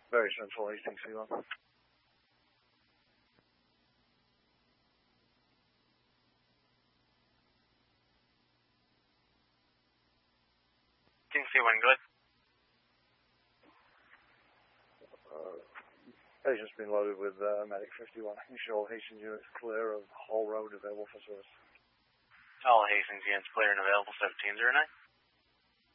Very central, Hastings C1. Hastings C1, go ahead. Agent's been loaded with Medic 51. Ensure Hastings units clear of whole road available for service. All Hastings units clear and available, 1709.